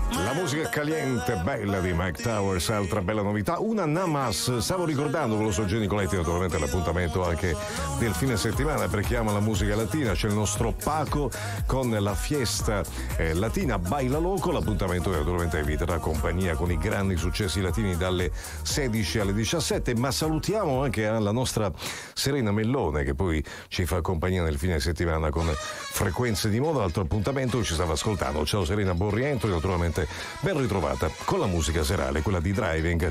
La musica caliente, bella di Mike Towers, altra bella novità, una Namas. Stavo ricordando con lo so Gianni Coletti, naturalmente l'appuntamento anche del fine settimana perché ama la musica latina. C'è il nostro Paco con la fiesta latina Baila Loco. L'appuntamento naturalmente vi terrà compagnia con i grandi successi latini dalle 16 alle 17. Ma salutiamo anche la nostra Serena Mellone che poi ci fa compagnia nel fine settimana con Frequenze di Moda. L'altro appuntamento ci stava ascoltando. Ciao Serena, buon rientro e naturalmente ben ritrovata con la musica serale, quella di Driving